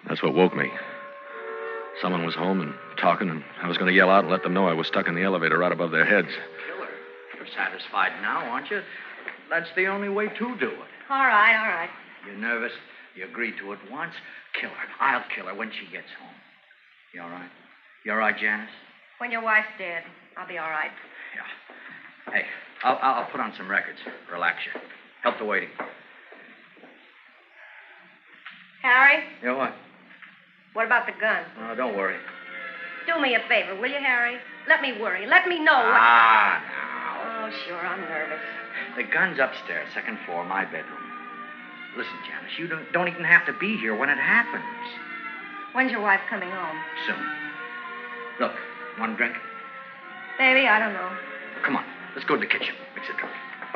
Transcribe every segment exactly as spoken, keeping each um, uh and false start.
That's what woke me. Someone was home and talking, and I was going to yell out and let them know I was stuck in the elevator right above their heads. Killer, you're satisfied now, aren't you? That's the only way to do it. All right, all right. You're nervous? You agreed to it once? Kill her. I'll kill her when she gets home. You all right? You all right, Janice? When your wife's dead, I'll be all right. Yeah. Hey, I'll, I'll put on some records. Relax you. Help the waiting. Harry, You know what? what about the gun? Oh, don't worry. Do me a favor, will you, Harry? Let me worry. Let me know what... Ah, now. Oh, sure, I'm nervous. The gun's upstairs, second floor, my bedroom. Listen, Janice, you don't, don't even have to be here when it happens. When's your wife coming home? Soon. Look, want a drink? Baby, I don't know. Come on, let's go to the kitchen. Mix a drink.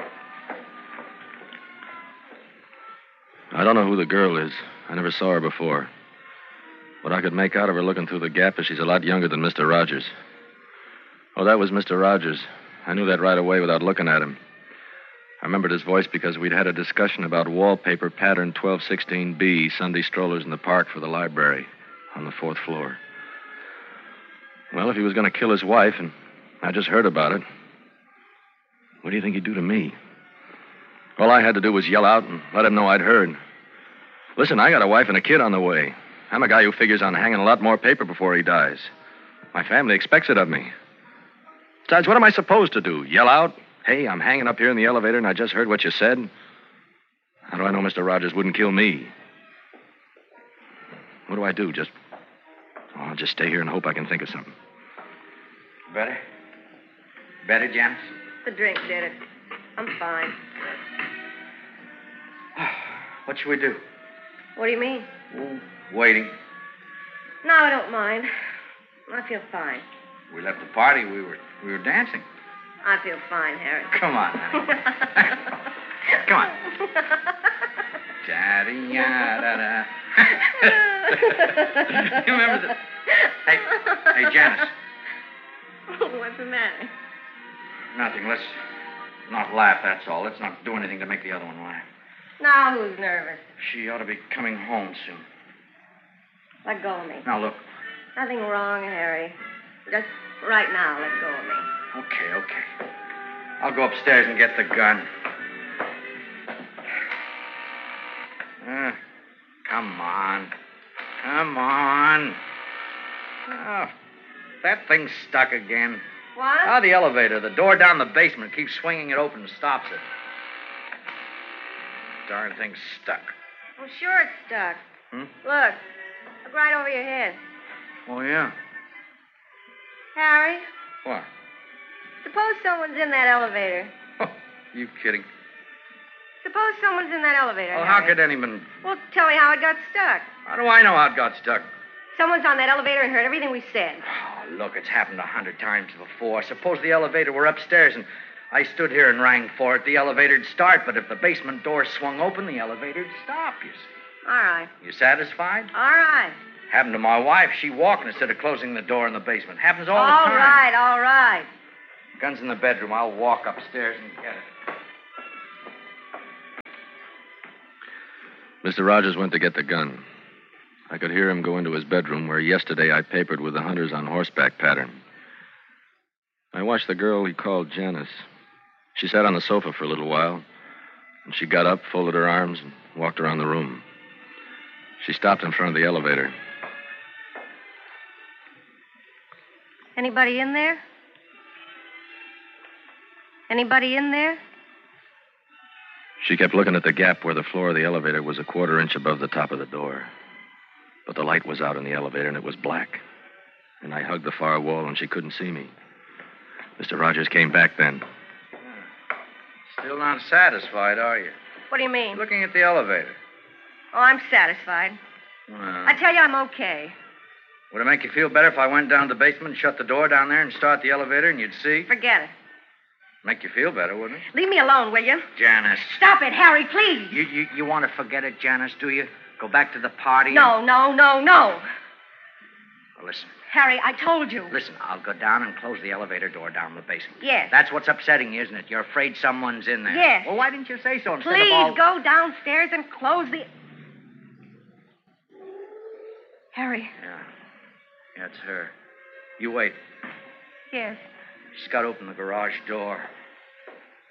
I don't know who the girl is. I never saw her before. What I could make out of her looking through the gap is she's a lot younger than Mister Rogers. Oh, that was Mister Rogers. I knew that right away without looking at him. I remembered his voice because we'd had a discussion about wallpaper pattern twelve sixteen B, Sunday strollers in the park for the library on the fourth floor. Well, if he was going to kill his wife, and I just heard about it, what do you think he'd do to me? All I had to do was yell out and let him know I'd heard. Listen, I got a wife and a kid on the way. I'm a guy who figures on hanging a lot more paper before he dies. My family expects it of me. Besides, what am I supposed to do? Yell out? Hey, I'm hanging up here in the elevator and I just heard what you said? How do I know Mister Rogers wouldn't kill me? What do I do? Just... Oh, I'll just stay here and hope I can think of something. Better? Better, Janice? The drink did it. I'm fine. What should we do? What do you mean? Oh, waiting. No, I don't mind. I feel fine. We left the party. We were we were dancing. I feel fine, Harry. Come on now. Come on. Daddy, ya, da, da. You remember the... Hey, hey, Janice. What's the matter? Nothing. Let's not laugh, that's all. Let's not do anything to make the other one laugh. Now who's nervous? She ought to be coming home soon. Let go of me. Now, look. Nothing wrong, Harry. Just right now, let go of me. Okay, okay. I'll go upstairs and get the gun. Uh, come on. Come on. Oh, that thing's stuck again. What? Oh, the elevator. The door down the basement keeps swinging it open and stops it. Darn thing's stuck. Oh, sure it's stuck. Hmm? Look. Look right over your head. Oh, yeah. Harry, What? suppose someone's in that elevator. Oh, you kidding? Suppose someone's in that elevator, Well, Harry. how could anyone... Well, tell me how it got stuck. How do I know how it got stuck? Someone's on that elevator and heard everything we said. Oh, look, it's happened a hundred times before. Suppose the elevator were upstairs and I stood here and rang for it. The elevator'd start, but if the basement door swung open, the elevator'd stop, you see. All right. You satisfied? All right. Happened to my wife. She walked instead of closing the door in the basement. Happens all, all the time. All right, all right. Gun's in the bedroom. I'll walk upstairs and get it. Mister Rogers went to get the gun. I could hear him go into his bedroom where yesterday I papered with the hunters on horseback pattern. I watched the girl he called Janice. She sat on the sofa for a little while, and she got up, folded her arms, and walked around the room. She stopped in front of the elevator. Anybody in there? Anybody in there? She kept looking at the gap where the floor of the elevator was a quarter inch above the top of the door. But the light was out in the elevator, and it was black. And I hugged the far wall, and she couldn't see me. Mister Rogers came back then. Still not satisfied, are you? What do you mean? Looking at the elevator. Oh, I'm satisfied. Well, I tell you, I'm okay. would it make you feel better if I went down to the basement and shut the door down there and start the elevator and you'd see? Forget it. Make you feel better, wouldn't it? Leave me alone, will you? Janice. Stop it, Harry, please. You, you, you want to forget it, Janice, do you? Go back to the party? No, and... no, no, no. Well, listen. Harry, I told you. Listen, I'll go down and close the elevator door down the basement. Yes. That's what's upsetting you, isn't it? You're afraid someone's in there. Yes. Well, why didn't you say so instead Please of all... go downstairs and close the... Harry. Yeah. Yeah, it's her. You wait. Yes. She's got to open the garage door.